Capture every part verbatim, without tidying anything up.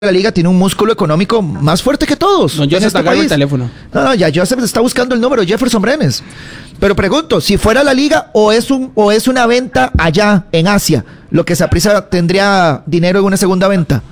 la liga tiene un músculo económico más fuerte que todos. No, yo en se este está país. el teléfono. No, no, ya Joseph está buscando el número, Jefferson Brenes. Pero pregunto, si fuera la liga o es un o es una venta allá en Asia, lo que Saprissa tendría dinero en una segunda venta.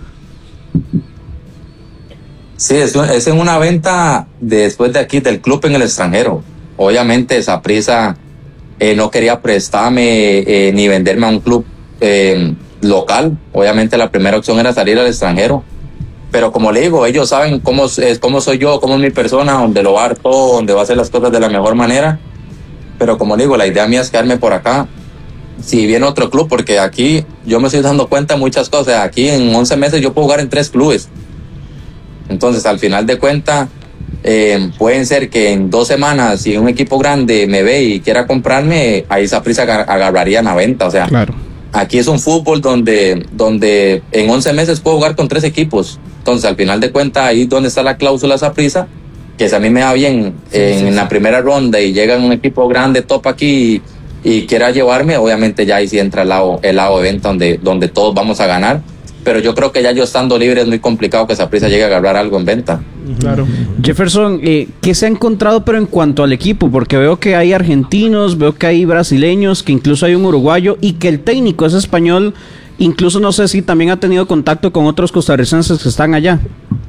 Sí, es, es en una venta de, después de aquí del club en el extranjero. Obviamente Saprissa eh, no quería prestarme eh, ni venderme a un club eh, local. Obviamente la primera opción era salir al extranjero. Pero como le digo, ellos saben cómo es, cómo soy yo, cómo es mi persona, donde lo va a dar todo, donde va a hacer las cosas de la mejor manera. Pero como le digo, la idea mía es quedarme por acá. Si viene otro club, porque aquí yo me estoy dando cuenta de muchas cosas. Aquí en once meses yo puedo jugar en tres clubes. Entonces, al final de cuentas, eh, pueden ser que en dos semanas, si un equipo grande me ve y quiera comprarme, ahí Saprissa agarraría la venta. O sea, claro. Aquí es un fútbol donde, donde en once meses puedo jugar con tres equipos. Entonces, al final de cuentas, ahí es donde está la cláusula Saprissa, que si a mí me va bien sí, en, sí, en la sí. primera ronda y llega un equipo grande, top aquí, y, y quiera llevarme, obviamente ya ahí sí entra el lado, el lado de venta donde, donde todos vamos a ganar. Pero yo creo que ya yo estando libre es muy complicado que Saprissa llegue a agarrar algo en venta. Claro. Jefferson, eh, ¿qué se ha encontrado pero en cuanto al equipo? Porque veo que hay argentinos, veo que hay brasileños, que incluso hay un uruguayo y que el técnico es español. Incluso no sé si también ha tenido contacto con otros costarricenses que están allá.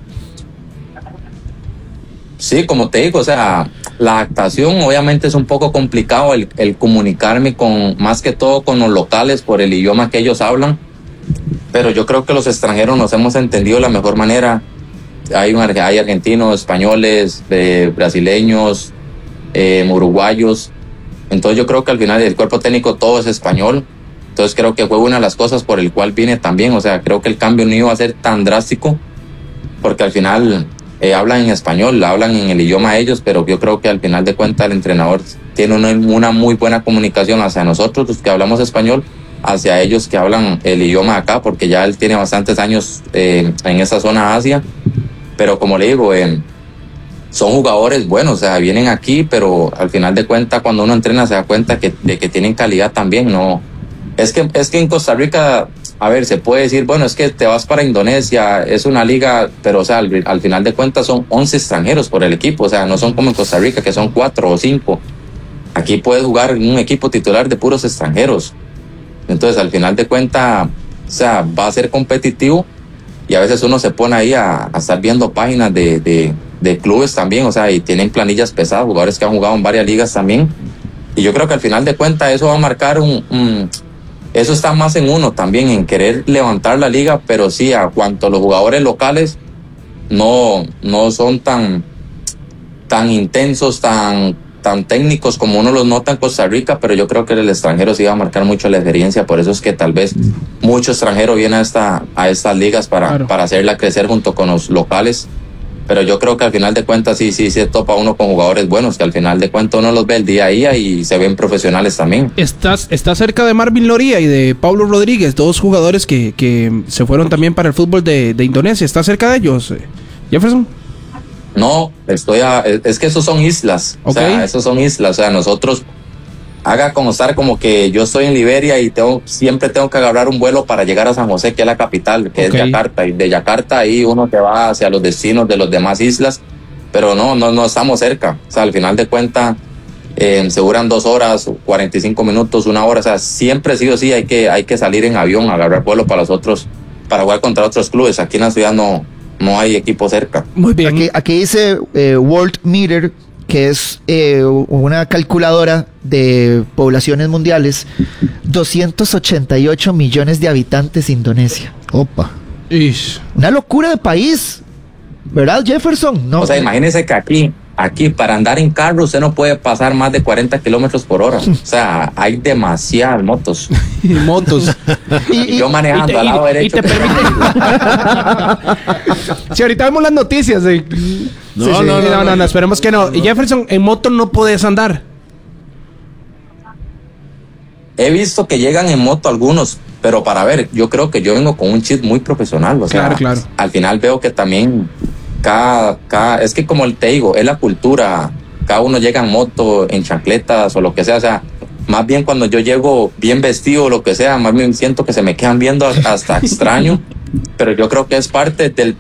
Sí, como te digo, o sea, la adaptación obviamente es un poco complicado el, el comunicarme con, más que todo con los locales por el idioma que ellos hablan. Pero yo creo que los extranjeros nos hemos entendido de la mejor manera. Hay, un, hay argentinos, españoles, eh, brasileños, eh, uruguayos. Entonces yo creo que al final el cuerpo técnico todo es español. Entonces creo que fue una de las cosas por el cual vine también. O sea, creo que el cambio no iba a ser tan drástico porque al final eh, hablan en español, hablan en el idioma de ellos, pero yo creo que al final de cuentas el entrenador tiene una, una muy buena comunicación hacia nosotros, los que hablamos español, hacia ellos que hablan el idioma acá, porque ya él tiene bastantes años eh, en esa zona Asia. Pero como le digo, eh, son jugadores buenos, o sea, vienen aquí, pero al final de cuentas cuando uno entrena se da cuenta que, de que tienen calidad también. No, es que, es que en Costa Rica, a ver, se puede decir, bueno, es que te vas para Indonesia, es una liga, pero o sea, al, al final de cuentas son once extranjeros por el equipo, o sea, no son como en Costa Rica que son cuatro o cinco. Aquí puedes jugar en un equipo titular de puros extranjeros. Entonces, al final de cuentas, o sea, va a ser competitivo y a veces uno se pone ahí a, a estar viendo páginas de, de, de clubes también, o sea, y tienen planillas pesadas, jugadores que han jugado en varias ligas también. Y yo creo que al final de cuentas eso va a marcar un, un... Eso está más en uno también, en querer levantar la liga, pero sí, a cuanto los jugadores locales no, no son tan, tan intensos, tan... tan técnicos como uno los nota en Costa Rica, pero yo creo que el extranjero sí va a marcar mucho la diferencia. Por eso es que tal vez mucho extranjero viene a esta a estas ligas para, claro. para hacerla crecer junto con los locales. Pero yo creo que al final de cuentas sí, sí se topa uno con jugadores buenos, que al final de cuentas uno los ve el día a día y se ven profesionales también. Estás, estás cerca de Marvin Loría y de Pablo Rodríguez, dos jugadores que, que se fueron también para el fútbol de, de Indonesia. ¿Estás cerca de ellos, Jefferson? No, estoy a, es que esos son islas, okay. O sea, esos son islas, o sea, nosotros haga constar como que yo estoy en Liberia y tengo, siempre tengo que agarrar un vuelo para llegar a San José, que es la capital, que okay. es Yakarta, y de Yakarta ahí uno te va hacia los destinos de las demás islas, pero no, no, no estamos cerca, o sea, al final de cuentas eh, se duran dos horas, cuarenta y cinco minutos, una hora, o sea, siempre sí o sí hay que, hay que salir en avión, agarrar vuelo para los otros, para jugar contra otros clubes. Aquí en la ciudad no No hay equipo cerca. Muy bien. Aquí, aquí dice eh, World Meter, que es eh, una calculadora de poblaciones mundiales, doscientos ochenta y ocho millones de habitantes Indonesia. Opa. Ish. Una locura de país, ¿verdad, Jefferson? No. O sea, imagínese que aquí, aquí para andar en carro usted no puede pasar más de cuarenta kilómetros por hora. O sea, hay demasiadas motos. motos. Y, y yo manejando y te, al lado y, derecho. Y te permite... Si ahorita vemos las noticias de... No, sí, no, sí, no, no, no, no, no, esperemos que no. no. Y Jefferson, en moto no puedes andar. He visto que llegan en moto algunos, pero para ver, yo creo que yo vengo con un chip muy profesional. O sea, claro, claro. Al final veo que también cada, cada, es que como te digo, es la cultura. Cada uno llega en moto, en chancletas o lo que sea. O sea, más bien cuando yo llego bien vestido o lo que sea, más bien siento que se me quedan viendo hasta extraño. pero yo creo que es parte del